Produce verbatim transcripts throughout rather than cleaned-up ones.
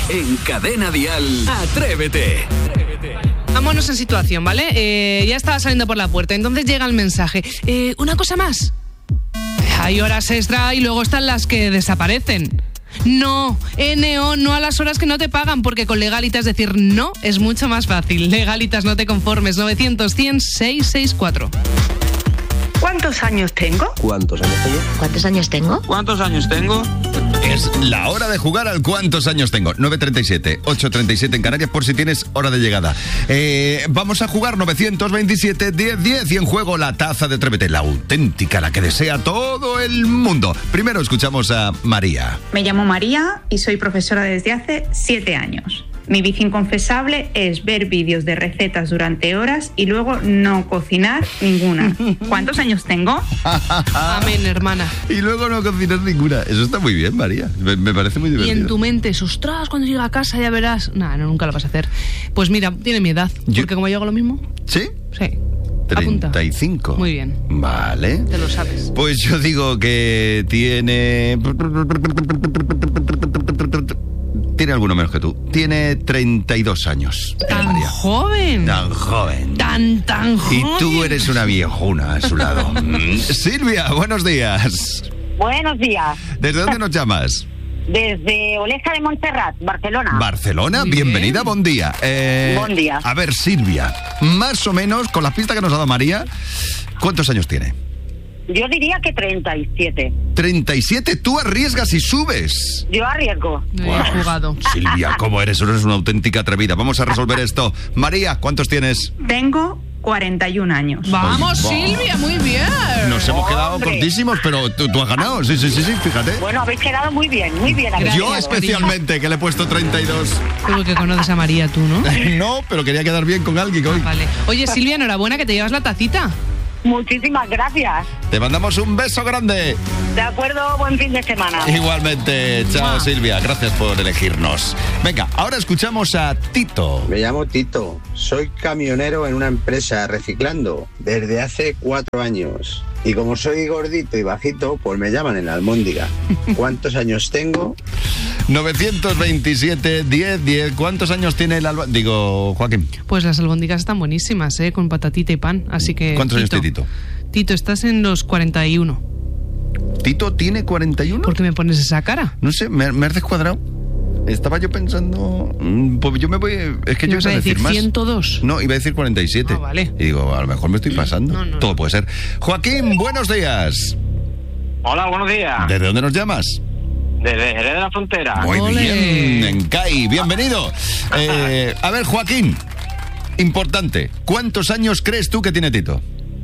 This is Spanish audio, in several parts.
En Cadena Dial, Atrévete. Vámonos en situación, ¿vale? Eh, ya estaba saliendo por la puerta, entonces llega el mensaje. Eh, una cosa más. Hay horas extra y luego están las que desaparecen. No, N O, no a las horas que no te pagan, porque con Legalitas decir no es mucho más fácil. Legalitas, no te conformes. novecientos, cien, seiscientos sesenta y cuatro. ¿Cuántos años tengo? ¿Cuántos años tengo? ¿Cuántos años tengo? ¿Cuántos años tengo? Es la hora de jugar al ¿cuántos años tengo? nueve treinta y siete, ocho treinta y siete en Canarias, por si tienes hora de llegada. Eh, vamos a jugar novecientos veintisiete, diez diez y en juego la taza de Atrévete, la auténtica, la que desea todo el mundo. Primero escuchamos a María. Me llamo María y soy profesora desde hace siete años. Mi vicio inconfesable es ver vídeos de recetas durante horas y luego no cocinar ninguna. ¿Cuántos años tengo? Amén, hermana. Y luego no cocinar ninguna. Eso está muy bien, María. Me, me parece muy divertido. Y en tu mente, ostras, cuando llegue a casa ya verás. Nah, no, nunca lo vas a hacer. Pues mira, tiene mi edad. Yo... Porque como yo hago lo mismo. ¿Sí? Sí. treinta y cinco. Muy bien. Vale. Te lo sabes. Pues yo digo que tiene... Tiene alguno menos que tú. Tiene treinta y dos años. ¿Tan María. joven? Tan joven. Tan, tan joven. Y tú eres una viejuna a su lado. Silvia, buenos días. Buenos días. ¿Desde dónde nos llamas? Desde Olesa de Montserrat, Barcelona. Barcelona, Muy bienvenida, bien. buen día. Eh, Buen día. A ver, Silvia, más o menos, con la pista que nos ha dado María, ¿cuántos años tiene? Yo diría que treinta y siete. treinta y siete, tú arriesgas y subes. Yo arriesgo. No Guau. he jugado. Silvia, ¿cómo eres? Eres una auténtica atrevida. Vamos a resolver esto. María, ¿cuántos tienes? Tengo cuarenta y un años. Vamos, Ay, Silvia, muy bien. Nos hemos quedado Hombre. cortísimos, pero tú, tú has ganado. Sí, sí, sí, sí, fíjate. Bueno, habéis quedado muy bien, muy bien. habéis Yo quedado. especialmente, que le he puesto treinta y dos. Creo que conoces a María tú, ¿no? No, pero quería quedar bien con alguien hoy. Vale. Oye, Silvia, enhorabuena que te llevas la tacita. Muchísimas gracias. Te mandamos un beso grande. De acuerdo, buen fin de semana. Igualmente, chao Mua. Silvia, gracias por elegirnos. Venga, ahora escuchamos a Tito. Me llamo Tito, soy camionero en una empresa reciclando desde hace cuatro años. Y como soy gordito y bajito, pues me llaman en la almóndiga. ¿Cuántos años tengo? novecientos veintisiete, diez, diez. ¿Cuántos años tiene el alba? Digo, Joaquín. Pues las albóndigas están buenísimas, ¿eh? Con patatita y pan, así que... ¿Cuántos años tiene Tito? Tito, estás en los cuarenta y uno. ¿Tito tiene cuarenta y uno? ¿Por qué me pones esa cara? No sé, me, me has descuadrado. Estaba yo pensando... mm, Pues yo me voy... Es que yo ¿Ibas iba a a decir decir más. ciento dos? No, iba a decir cuarenta y siete. Ah, vale. Y digo, a lo mejor me estoy pasando. No, no, Todo no. puede ser. Joaquín, buenos días. Hola, buenos días. ¿Desde dónde nos llamas? Desde Jerez de la Frontera. Muy Ole. bien, en C A I, bienvenido. Eh, a ver, Joaquín, importante, ¿cuántos años crees tú que tiene Tito?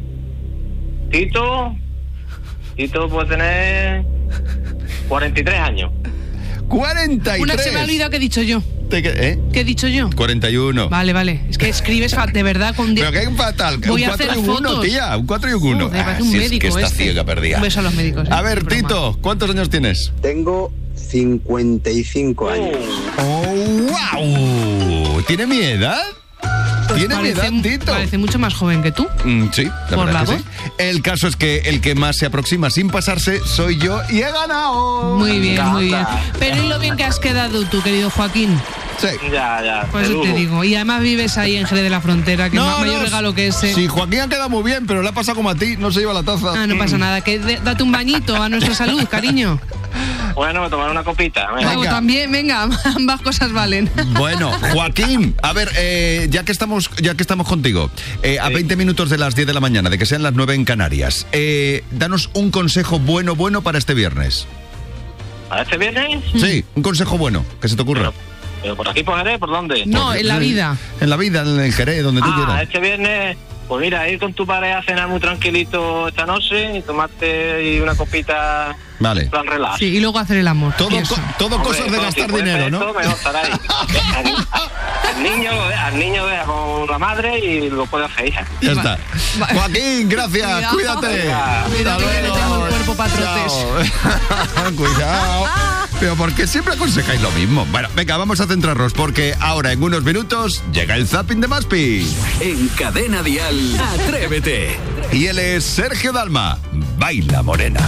Tito, Tito puede tener cuarenta y tres años. cuarenta y tres. Una se me ha olvidado que he dicho yo. ¿Te que- ¿Eh? ¿Qué he dicho yo? cuarenta y uno. Vale, vale. Es que escribes fa- de verdad con... Pero qué fatal. Voy un a hacer cuatro y un uno, fotos. tía. Un cuatro y un uno. Joder, parece un si médico es que está este. ciega perdida. Un beso a los médicos, ¿eh? A ver, Es broma. Tito, ¿cuántos años tienes? Tengo cincuenta y cinco años. ¡Oh, wow! ¿Tiene mi edad? Pues ¿Tiene mi edad, parece, Tito? parece mucho más joven que tú. Mm, sí, la ¿Por verdad la que voz? sí. El caso es que el que más se aproxima sin pasarse soy yo y he ganado. Muy bien, Anda. muy bien. Pero ¿y lo bien que has quedado tú, querido Joaquín? Sí. Ya, ya. Por de eso te lujo. digo. Y además vives ahí en Jerez de la Frontera, que más mayor regalo que ese. Sí, Joaquín ha quedado muy bien, pero le ha pasado como a ti, no se lleva la taza. Ah, no pasa nada. Que de- date un bañito a nuestra salud, cariño. Bueno, me tomaré una copita. venga. Luego también, venga, ambas cosas valen. Bueno, Joaquín, a ver, eh, ya que estamos, ya que estamos contigo, eh, a veinte minutos de las diez de la mañana, de que sean las nueve en Canarias, eh, danos un consejo bueno, bueno para este viernes. ¿Para este viernes? Sí, un consejo bueno, que se te ocurra. Pero, pero por aquí, por Jerez, ¿por dónde? No, en la Sí, vida. En la vida, en el Jerez, donde tú Ah, quieras. este viernes, pues mira, ir con tu pareja a cenar muy tranquilito esta noche y tomarte y una copita Vale. en plan relax. Sí, y luego hacer el amor. Todo, Y eso. co- todo Hombre, cosas de no, si gastar puede dinero, ser ¿no? esto, mejor estará ahí. Al niño, lo deja, al niño deja con la madre y lo puede hacer hija. Ya está. Va- Joaquín, gracias, Cuidado. cuídate. Venga. Cuídate, que le tengo el cuerpo pa' trotes. Chao. Cuidado. Pero ¿por qué siempre aconsejáis lo mismo? Bueno, venga, vamos a centrarnos porque ahora en unos minutos llega el zapping de Maspi. En Cadena Dial, Atrévete. Y él es Sergio Dalma. Baila morena.